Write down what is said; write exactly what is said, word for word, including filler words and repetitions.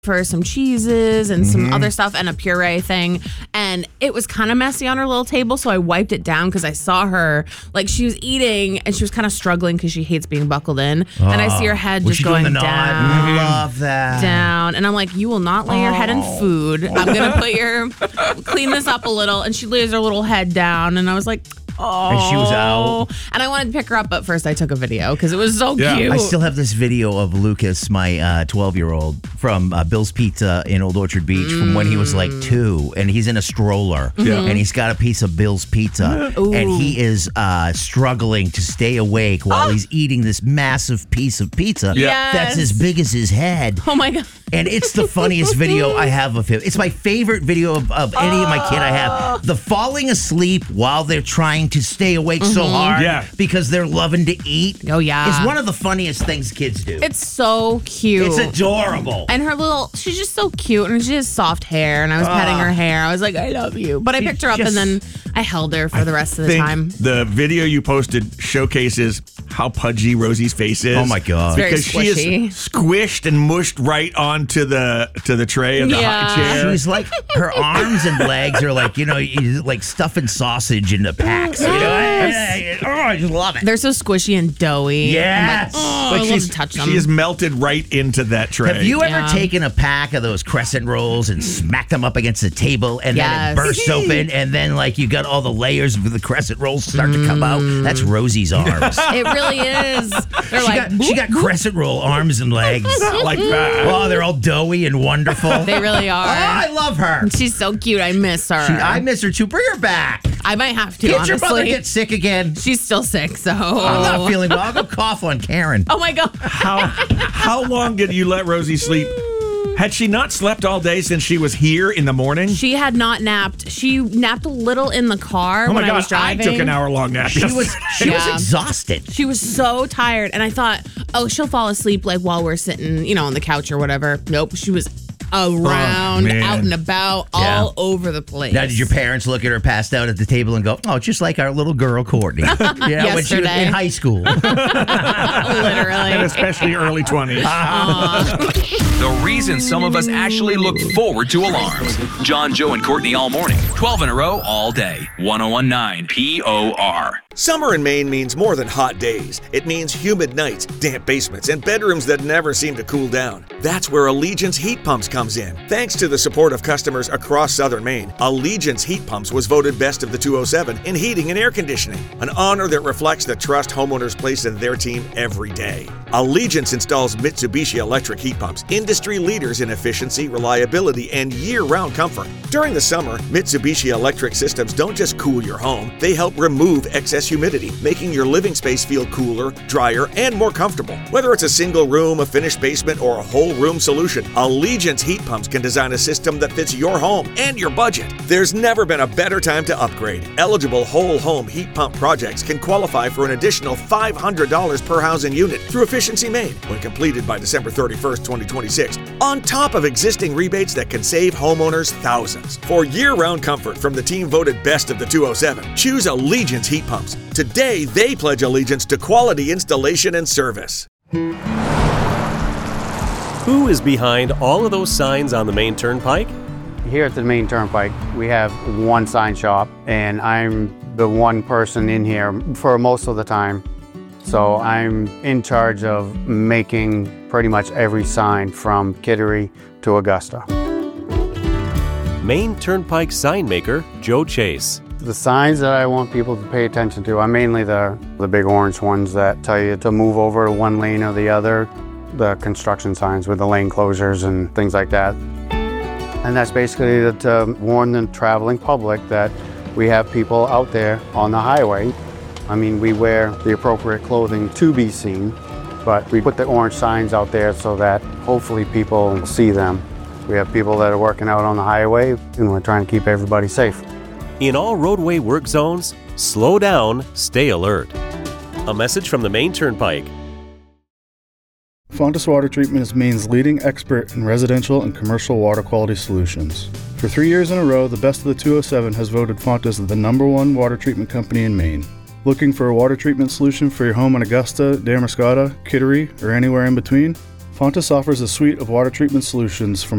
for some cheeses and some Mm-hmm. other stuff and a puree thing. And it was kind of messy on her little table, so I wiped it down because I saw her, like, she was eating and she was kind of struggling because she hates being buckled in. And I see her head Was just she doing going the nod? down. Love that. Down. And I'm like, you will not lay your head in food. I'm going to put your, clean this up a little. And she lays her little head down. And I was like, oh. And she was out. And I wanted to pick her up, but first I took a video because it was so Yeah. cute. I still have this video of Lucas, my uh, twelve-year-old, from uh, Bill's Pizza in Old Orchard Beach from when he was like two, and he's in a stroller, Yeah. and he's got a piece of Bill's Pizza, Ooh. and he is uh, struggling to stay awake while he's eating this massive piece of pizza Yes. that's as big as his head. Oh my God. And it's the funniest video I have of him. It's my favorite video of, of any of my kid I have. The falling asleep while they're trying to stay awake so hard Yeah. because they're loving to eat. Oh, yeah. Is one of the funniest things kids do. It's so cute. It's adorable. And her little, she's just so cute, and she has soft hair, and I was petting her hair. I was like, I love you. But I She's picked her up, just- and then I held her for the rest of the think time. the video you posted showcases how pudgy Rosie's face is. Oh, my God. It's very Because she squishy. is squished and mushed right onto the to the tray of the Yeah. high chair. She's like, her arms and legs are like, you know, you- like stuffing sausage into packs. You know? Yes. I, I- oh, I just love it. They're so squishy and doughy. Yes. I'm like, oh, Like I love she's, to touch them. she is melted right into that tray. Have you ever Yeah. taken a pack of those crescent rolls and smacked them up against the table and then Yes. it bursts open and then like you got all the layers of the crescent rolls start to come out? That's Rosie's arms. It really is. They're She, like, got, she got crescent roll arms and legs. Not like that? Oh, they're all doughy and wonderful. they really Oh, are. I love her. She's so cute. I miss her. She, I miss her too. Bring her back. I might have to, Can't honestly. your mother get sick again? She's still sick, so. I'm not feeling well. I'll go cough on Karen. Oh, my God. How how long did you let Rosie sleep? Had she not slept all day since she was here in the morning? She had not napped. She napped a little in the car Oh when my I was God, I driving. took an hour long nap. She was she was Yeah. exhausted. She was so tired, and I thought, oh, she'll fall asleep like while we're sitting, you know, on the couch or whatever. Nope, she was around, man. out and about, Yeah. all over the place. Now, did your parents look at her passed out at the table and go, "Oh, just like our little girl Courtney, yeah, when she was Yesterday. in high school." Literally? and especially early twenties. The reason some of us actually look forward to alarms. John, Joe, and Courtney all morning. twelve in a row all day. ten nineteen P O R. Summer in Maine means more than hot days. It means humid nights, damp basements, and bedrooms that never seem to cool down. That's where Allegiance Heat Pumps comes in. Thanks to the support of customers across southern Maine, Allegiance Heat Pumps was voted best of the two oh seven in heating and air conditioning, an honor that reflects the trust homeowners place in their team every day. Allegiance installs Mitsubishi electric heat pumps, industry leaders in efficiency, reliability, and year-round comfort. During the summer, Mitsubishi electric systems don't just cool your home, they help remove excess humidity, making your living space feel cooler, drier, and more comfortable. Whether it's a single room, a finished basement, or a whole room solution, Allegiance Heat Pumps can design a system that fits your home and your budget. There's never been a better time to upgrade. Eligible whole home heat pump projects can qualify for an additional five hundred dollars per housing unit through Efficiency Maine when completed by December thirty-first, twenty twenty-six, on top of existing rebates that can save homeowners thousands. For year-round comfort from the team voted best of the two oh seven, choose Allegiance Heat Pumps. Today, they pledge allegiance to quality installation and service. Who is behind all of those signs on the main turnpike? Here at the main turnpike, we have one sign shop, and I'm the one person in here for most of the time. So I'm in charge of making pretty much every sign from Kittery to Augusta. Main Turnpike sign maker Joe Chase. The signs that I want people to pay attention to are mainly the, the big orange ones that tell you to move over to one lane or the other. The construction signs with the lane closures and things like that. And that's basically to warn the traveling public that we have people out there on the highway. I mean, we wear the appropriate clothing to be seen, but we put the orange signs out there so that hopefully people see them. We have people that are working out on the highway, and we're trying to keep everybody safe. In all roadway work zones, slow down, stay alert. A message from the Main Turnpike. Fontis Water Treatment is Maine's leading expert in residential and commercial water quality solutions. For three years in a row, the Best of the two oh seven has voted Fontis the number one water treatment company in Maine. Looking for a water treatment solution for your home in Augusta, Damariscotta, Kittery, or anywhere in between? Fontis offers a suite of water treatment solutions from